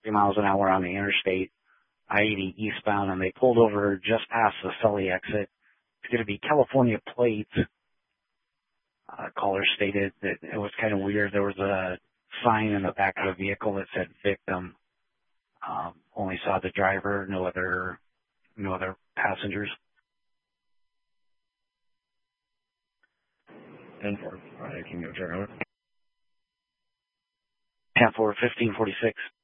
miles an hour on the interstate, I-80 eastbound, and they pulled over just past the Sully exit. It's going to be California plates. Caller stated that it was kind of weird. There was a sign in the back of the vehicle that said victim. Only saw the driver, no other passengers. 10-4. All right, can you go check on it? 10-4, 1546.